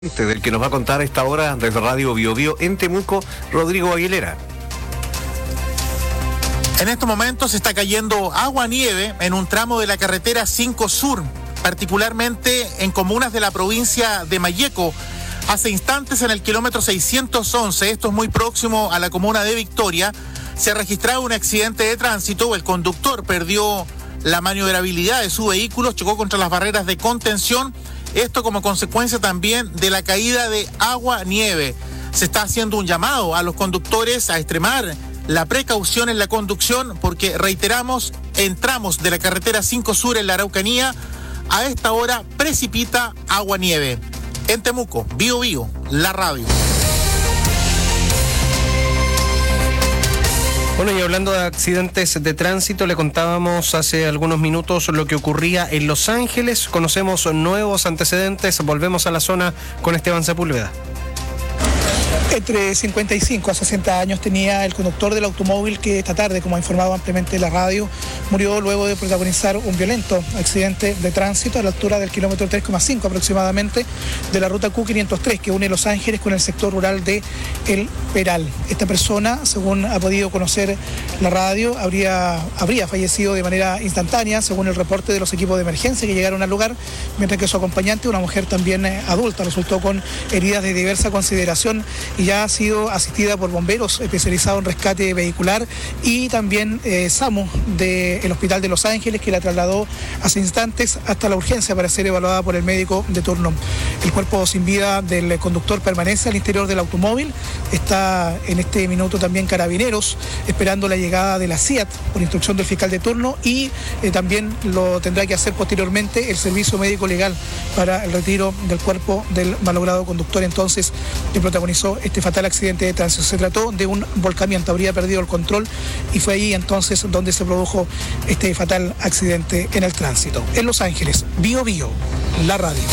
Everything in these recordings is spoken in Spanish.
Del que nos va a contar a esta hora desde Radio Bio Bio en Temuco, Rodrigo Aguilera. En estos momentos está cayendo agua-nieve en un tramo de la carretera 5 Sur, particularmente en comunas de la provincia de Malleco. Hace instantes en el kilómetro 611, esto es muy próximo a la comuna de Victoria, se ha registrado un accidente de tránsito. El conductor perdió la maniobrabilidad de su vehículo, chocó contra las barreras de contención. Esto como consecuencia también de la caída de agua-nieve. Se está haciendo un llamado a los conductores a extremar la precaución en la conducción porque, reiteramos, en tramos de la carretera 5 Sur en la Araucanía, a esta hora precipita agua-nieve. En Temuco, Bio Bio, la radio. Bueno, y hablando de accidentes de tránsito, le contábamos hace algunos minutos lo que ocurría en Los Ángeles. Conocemos nuevos antecedentes. Volvemos a la zona con Esteban Sepúlveda. Entre 55 a 60 años tenía el conductor del automóvil que esta tarde, como ha informado ampliamente la radio, murió luego de protagonizar un violento accidente de tránsito a la altura del kilómetro 3,5 aproximadamente de la ruta Q503 que une Los Ángeles con el sector rural de El Peral. Esta persona, según ha podido conocer la radio, habría fallecido de manera instantánea, según el reporte de los equipos de emergencia que llegaron al lugar, mientras que su acompañante, una mujer también adulta, resultó con heridas de diversa consideración y ya ha sido asistida por bomberos especializados en rescate vehicular y también SAMU del Hospital de Los Ángeles, que la trasladó hace instantes hasta la urgencia para ser evaluada por el médico de turno. El cuerpo sin vida del conductor permanece al interior del automóvil. Está en este minuto también Carabineros esperando la llegada de la CIAT por instrucción del fiscal de turno y también lo tendrá que hacer posteriormente el servicio médico legal para el retiro del cuerpo del malogrado conductor entonces que protagonizó este fatal accidente de tránsito. Se trató de un volcamiento, habría perdido el control y fue ahí entonces donde se produjo este fatal accidente en el tránsito. En Los Ángeles, Bio Bio, la radio.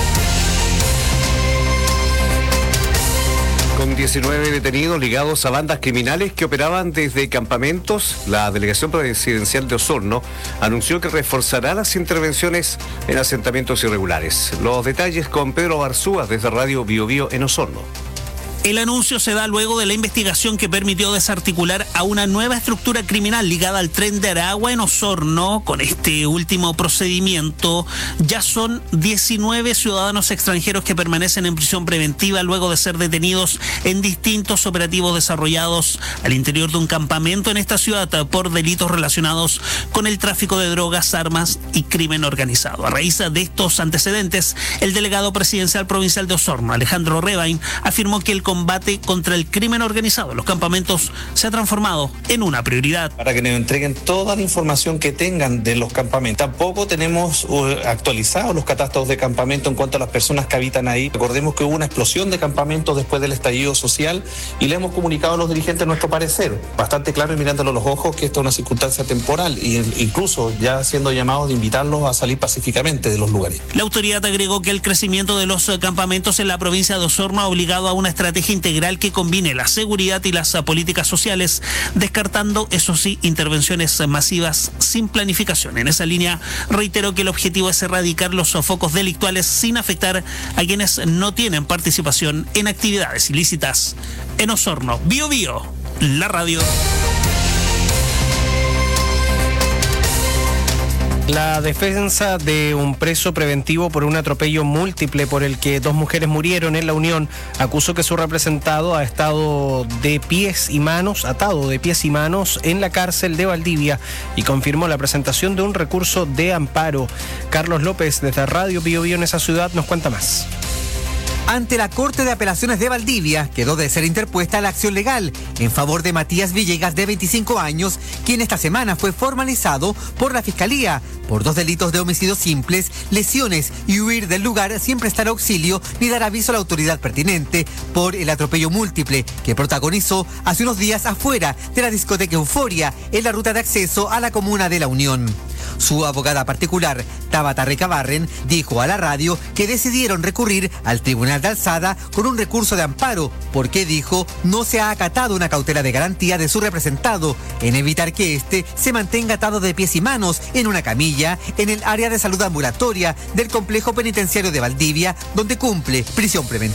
Con 19 detenidos ligados a bandas criminales que operaban desde campamentos, la Delegación Presidencial de Osorno anunció que reforzará las intervenciones en asentamientos irregulares. Los detalles con Pedro Barzúa desde Radio Bio Bio en Osorno. El anuncio se da luego de la investigación que permitió desarticular a una nueva estructura criminal ligada al tren de Aragua en Osorno. Con este último procedimiento ya son 19 ciudadanos extranjeros que permanecen en prisión preventiva luego de ser detenidos en distintos operativos desarrollados al interior de un campamento en esta ciudad por delitos relacionados con el tráfico de drogas, armas y crimen organizado. A raíz de estos antecedentes, el delegado presidencial provincial de Osorno, Alejandro Rebain, afirmó que el combate contra el crimen organizado en los campamentos se ha transformado en una prioridad. Para que nos entreguen toda la información que tengan de los campamentos. Tampoco tenemos actualizados los catastros de campamento en cuanto a las personas que habitan ahí. Recordemos que hubo una explosión de campamentos después del estallido social y le hemos comunicado a los dirigentes nuestro parecer, bastante claro y mirándolo a los ojos que esto es una circunstancia temporal e incluso ya siendo llamados de invitarlos a salir pacíficamente de los lugares. La autoridad agregó que el crecimiento de los campamentos en la provincia de Osorno ha obligado a una estrategia integral que combine la seguridad y las políticas sociales, descartando, eso sí, intervenciones masivas sin planificación. En esa línea, reitero que el objetivo es erradicar los focos delictuales sin afectar a quienes no tienen participación en actividades ilícitas. En Osorno, Bio Bio, la radio. La defensa de un preso preventivo por un atropello múltiple por el que 2 mujeres murieron en La Unión acusó que su representado ha estado atado de pies y manos en la cárcel de Valdivia y confirmó la presentación de un recurso de amparo. Carlos López desde Radio Bio Bio en esa ciudad nos cuenta más. Ante la Corte de Apelaciones de Valdivia, quedó de ser interpuesta la acción legal en favor de Matías Villegas, de 25 años, quien esta semana fue formalizado por la Fiscalía por 2 delitos de homicidios simples, lesiones y huir del lugar sin prestar auxilio ni dar aviso a la autoridad pertinente por el atropello múltiple que protagonizó hace unos días afuera de la discoteca Euforia en la ruta de acceso a la comuna de La Unión. Su abogada particular, Tabata Recabarren, dijo a la radio que decidieron recurrir al Tribunal de Alzada con un recurso de amparo, porque dijo no se ha acatado una cautela de garantía de su representado en evitar que éste se mantenga atado de pies y manos en una camilla en el área de salud ambulatoria del complejo penitenciario de Valdivia, donde cumple prisión preventiva.